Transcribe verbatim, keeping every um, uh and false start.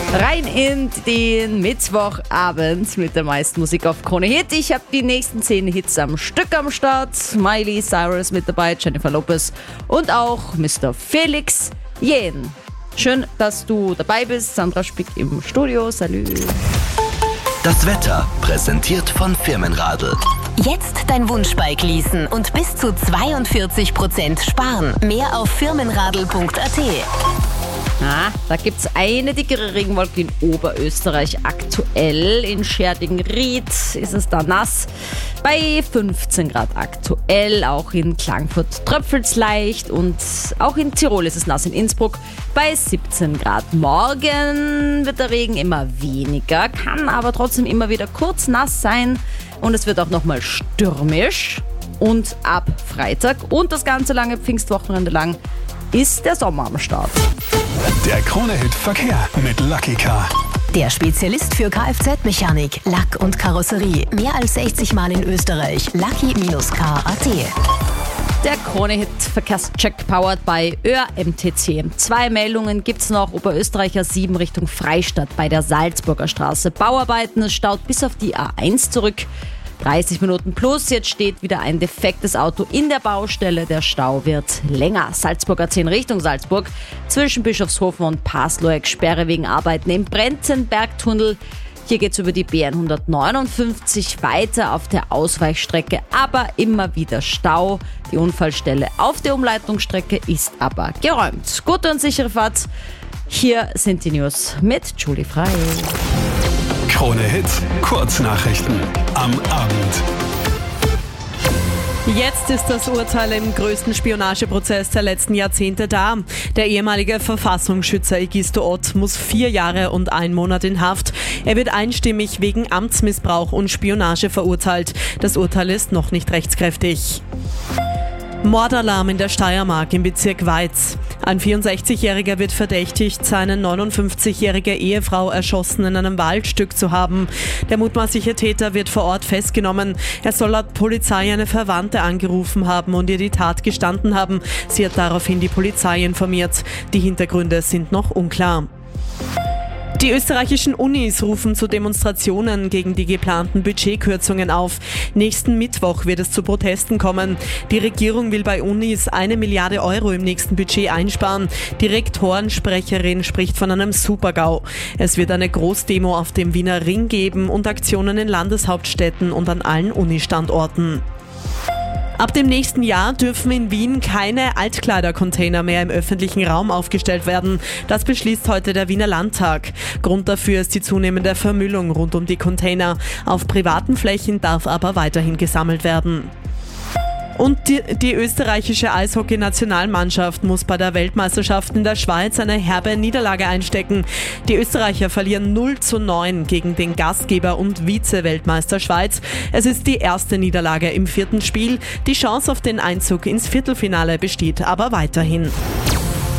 Rein in den Mittwochabend mit der meisten Musik auf Krone Hit. Ich habe die nächsten zehn Hits am Stück am Start. Miley Cyrus mit dabei, Jennifer Lopez und auch Mister Felix Jähn. Schön, dass du dabei bist. Sandra Spick im Studio. Salü. Das Wetter präsentiert von Firmenradl. Jetzt dein Wunschbike leasen und bis zu zweiundvierzig Prozent sparen. Mehr auf firmenradl punkt a t. Ah, da gibt es eine dickere Regenwolke in Oberösterreich. Aktuell in Scherding-Ried ist es da nass. Bei fünfzehn Grad aktuell. Auch in Klagenfurt tröpfelt es leicht. Und auch in Tirol ist es nass. In Innsbruck bei siebzehn Grad. Morgen wird der Regen immer weniger, kann aber trotzdem immer wieder kurz nass sein. Und es wird auch nochmal stürmisch. Und ab Freitag und das ganze lange Pfingstwochenende lang ist der Sommer am Start. Der Krone-Hit Verkehr mit Lucky Car. Der Spezialist für Kfz-Mechanik, Lack und Karosserie. Mehr als sechzig Mal in Österreich. Lucky Car punkt a t. Der Krone-Hit Verkehrscheck powered by Ö R M T C. Zwei Meldungen gibt's noch. Oberösterreicher sieben Richtung Freistadt bei der Salzburger Straße. Bauarbeiten, es staut bis auf die A eins zurück. dreißig Minuten plus, jetzt steht wieder ein defektes Auto in der Baustelle. Der Stau wird länger. Salzburger zehn Richtung Salzburg. Zwischen Bischofshofen und Pasloeck Sperre wegen Arbeiten im Brenzenbergtunnel. Hier geht's über die B hundertneunundfünfzig weiter auf der Ausweichstrecke, aber immer wieder Stau. Die Unfallstelle auf der Umleitungsstrecke ist aber geräumt. Gute und sichere Fahrt. Hier sind die News mit Julie Frey. Krone Hit, Kurznachrichten am Abend. Jetzt ist das Urteil im größten Spionageprozess der letzten Jahrzehnte da. Der ehemalige Verfassungsschützer Egisto Ott muss vier Jahre und ein Monat in Haft. Er wird einstimmig wegen Amtsmissbrauch und Spionage verurteilt. Das Urteil ist noch nicht rechtskräftig. Mordalarm in der Steiermark im Bezirk Weiz. Ein vierundsechzigjähriger wird verdächtigt, seine neunundfünfzigjährige Ehefrau erschossen in einem Waldstück zu haben. Der mutmaßliche Täter wird vor Ort festgenommen. Er soll laut Polizei eine Verwandte angerufen haben und ihr die Tat gestanden haben. Sie hat daraufhin die Polizei informiert. Die Hintergründe sind noch unklar. Die österreichischen Unis rufen zu Demonstrationen gegen die geplanten Budgetkürzungen auf. Nächsten Mittwoch wird es zu Protesten kommen. Die Regierung will bei Unis eine Milliarde Euro im nächsten Budget einsparen. Die Rektorensprecherin spricht von einem Supergau. Es wird eine Großdemo auf dem Wiener Ring geben und Aktionen in Landeshauptstädten und an allen Unistandorten. Ab dem nächsten Jahr dürfen in Wien keine Altkleidercontainer mehr im öffentlichen Raum aufgestellt werden. Das beschließt heute der Wiener Landtag. Grund dafür ist die zunehmende Vermüllung rund um die Container. Auf privaten Flächen darf aber weiterhin gesammelt werden. Und die, die österreichische Eishockey-Nationalmannschaft muss bei der Weltmeisterschaft in der Schweiz eine herbe Niederlage einstecken. Die Österreicher verlieren null zu neun gegen den Gastgeber und Vize-Weltmeister Schweiz. Es ist die erste Niederlage im vierten Spiel. Die Chance auf den Einzug ins Viertelfinale besteht aber weiterhin.